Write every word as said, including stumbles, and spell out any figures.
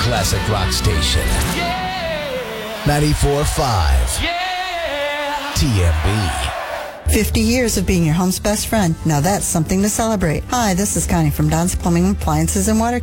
classic rock station. Yeah. ninety-four point five. Yeah. T M B. fifty years of being your home's best friend. Now that's something to celebrate. Hi, this is Connie from Don's Plumbing Appliances and Water